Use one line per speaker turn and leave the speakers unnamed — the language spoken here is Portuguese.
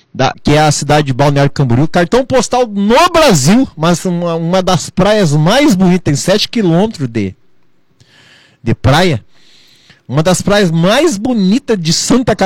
que é a cidade de Balneário Camboriú, cartão postal no Brasil, mas uma das praias mais bonitas, tem 7 quilômetros de praia, uma das praias mais bonitas de Santa Catarina.